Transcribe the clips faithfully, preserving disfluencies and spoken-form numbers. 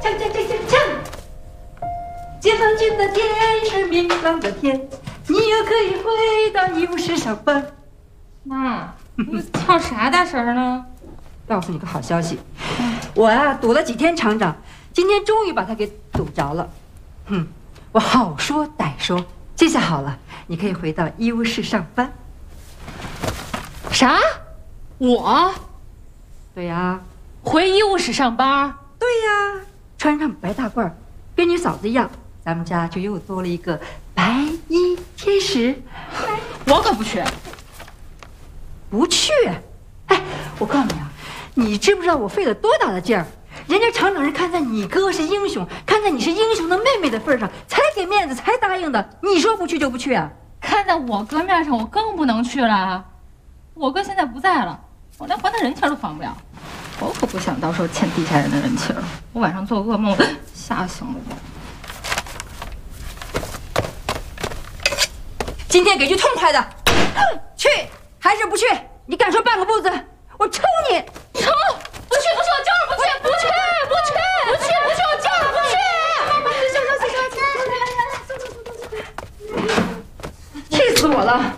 锵锵锵锵锵！解放军的天是明朗的天，你又可以回到医务室上班。 妈，你唱啥大声呢？ 告诉你个好消息，我呀、啊、堵了几天厂长，今天终于把他给堵着了。哼，我好说歹说，这下好了，你可以回到医务室上班。 啥？我？ 对呀。 回医务室上班？ 对呀，穿上白大褂，跟你嫂子一样，咱们家就又多了一个白衣天使。 我可不去。 不去？哎，我告诉你啊，你知不知道我费了多大的劲儿？人家厂长是看在你哥是英雄，看在你是英雄的妹妹的份上，才给面子，才答应的。你说不去就不去啊？ 看在我哥面上，我更不能去了。我哥现在不在了，我连还他人情都还不了。我可不想到时候欠地下人的人情，我晚上做噩梦吓醒了我。 今天给句痛快的，去还是不去？你敢说半个不字，我抽你！ 抽！不去不去，我就是不去，不去不去不去不去，我就是不去！ 气死我了！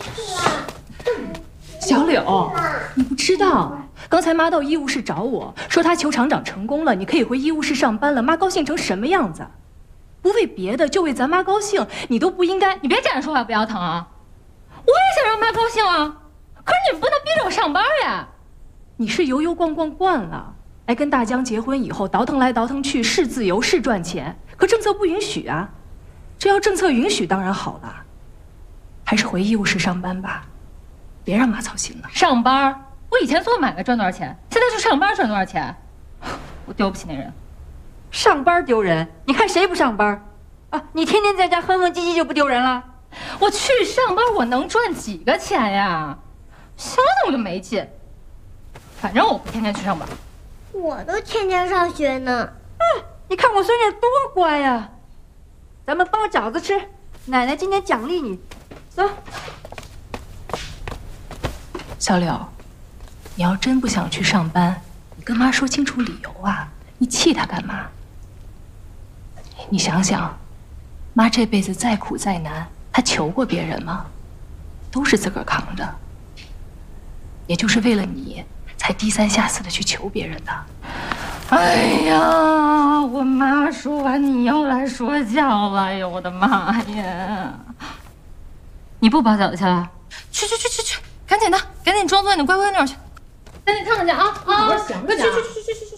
小柳，你不知道。刚才妈到医务室找我说，她求厂长成功了，你可以回医务室上班了。妈高兴成什么样子？不为别的，就为咱妈高兴，你都不应该。 你别站着说话不腰疼啊！我也想让妈高兴啊，可是你们不能逼着我上班呀。 你是游游逛逛惯了，哎，跟大江结婚以后倒腾来倒腾去是自由是赚钱，可政策不允许啊。这要政策允许当然好了，还是回医务室上班吧，别让妈操心了。 上班？我以前做买卖赚多少钱，现在去上班赚多少钱？我丢不起那人。 上班丢人？你看谁不上班？啊，你天天在家哼哼唧唧就不丢人了？ 我去上班，我能赚几个钱呀？想想我就没劲。反正我不天天去上班。 我都天天上学呢。 嗯，你看我孙女多乖呀。咱们包饺子吃，奶奶今天奖励你。走。 小柳，你要真不想去上班，你跟妈说清楚理由啊！你气她干嘛？你想想，妈这辈子再苦再难，她求过别人吗？都是自个儿扛着。也就是为了你，才低三下四的去求别人的。 哎呀，我妈说完你又来说教了，哎呦我的妈呀！你不包饺子去了？去去去去去，赶紧的，赶紧装作你的乖乖女去，赶紧唱去啊啊！ 我想去去去去去去去。